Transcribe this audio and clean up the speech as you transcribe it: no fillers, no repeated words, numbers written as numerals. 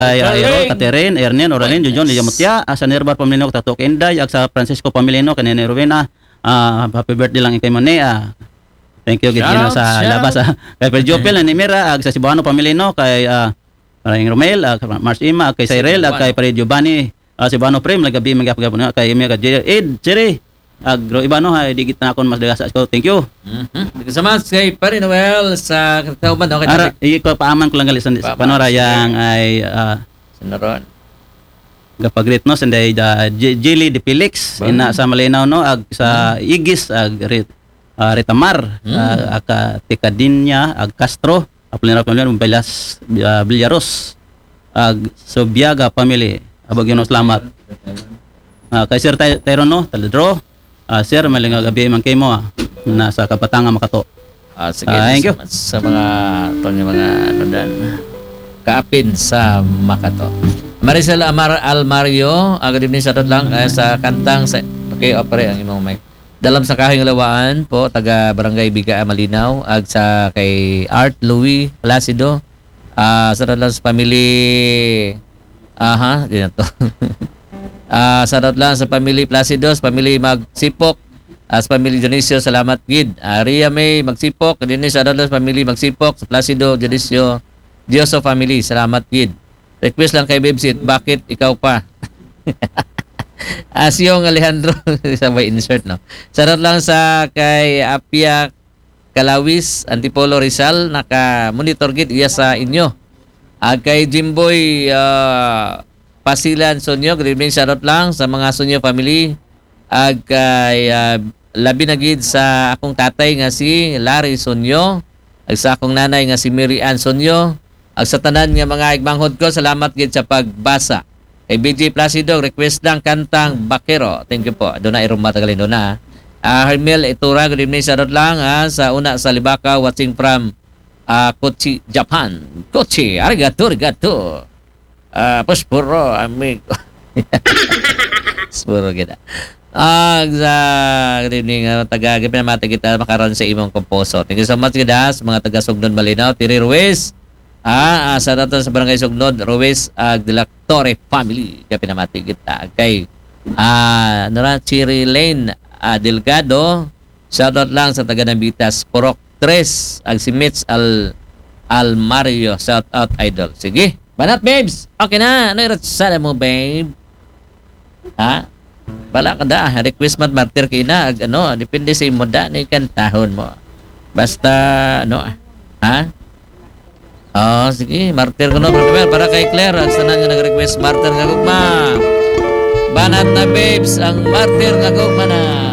Ay Aero, Catherine, Ernien, Oralin, Jojon, Liamutya, sa Nerbar Pamilino, Tato Kenday, ag sa Francisco Pamilino, kanina Rowena, happy birthday lang kay Mone, thank you, Gitino, sa labas, kay Perjopel, Nimira, ag sa Cebuano Pamilino, kay Maring Romel, Mars Ima, kay Cyril, ag kay Pare Giovanni, Cebuano Prem, lagabi, magapagapon, kay Emir, kay Ed, Siri, agro ibano ha digit na akon mas dagasa ko. Thank you. Kasama kay Pare Noel sa Kauban okay. Ara iko paaman ko lang gali sa panora yang ay sinaron. Gapagrit no sanday da Jilly de Felix ina sa Malinaw no ag sa Igis ag Ritamar aka Tikadinya ag Castro apelera pamilya Villaros ag Sobiaga family abag yun salamat. Kay Sir Tyron no Taladro. Sir, maling gabi man kayo mo nasa Kapatanga Makato. Sige, thank you. Sa mga mga ano dan kaapin sa Makato. Maricel Almario, agad din sa lang sa kantang sa opere ang imong mic. Dalam sa kahing lawaan po taga Barangay Biga Malinaw ag sa kay Art Louis Placido. Sa lang sa family dito. Sarat lang sa family Placidos, family Magsipok, sa family Dionisio, salamat gid. Ria May Magsipok, din sa sarat lang sa family Magsipok, sa Placido, Dionisio, Dioso family, salamat gid. Request lang kay Bebsit, bakit ikaw pa? Asyong Alejandro, sabay insert no. Sarat lang sa kay Apia Kalawis, Antipolo Rizal, naka-monitor gid iya sa inyo. Kay Jimboy Pasilan Sonyo, good evening, shoutout lang sa mga Sonyo family. Ag kay labi na gid sa akong tatay nga si Larry Sonyo, ag sa akong nanay nga si Mary Ann Sonyo, ag sa tanan nga mga igmanghod ko, salamat gid sa pagbasa. Kay BJ Placido, request lang kantang Bakero. Thank you po. Doon na irong matagalin doon na. Hermel Itura, good evening, shoutout lang sa una sa Libaka, watching from Kochi, Japan. Kochi, arigato. Paspuro, amigo. Paspuro kita. Good evening, taga-gabi na mata kita makaroon sa imong komposo. Thank you so much, guys, mga taga-Sugnon Malinaw. Tiri Ruiz, sa natin sa Barangay Sugnon, Ruiz, de la Torre family. Kaya pinamati kita. Kay, Chiri Lane, Delgado, shoutout lang sa taga-Nambitas, Porok 3, si Mitch Mario, shoutout idol. Sige. Banat, babes. Okay na. Ano yung ratsada mo, babe? Bala ka da. Request martir kayo na. Depende sa imo da. Ano yung kantahon mo. Basta, sige. Martir ko na. Para kay Claire. Ang sanan nga nag-request martir nga gugma. Banat na, babes. Ang martir nga gugma na.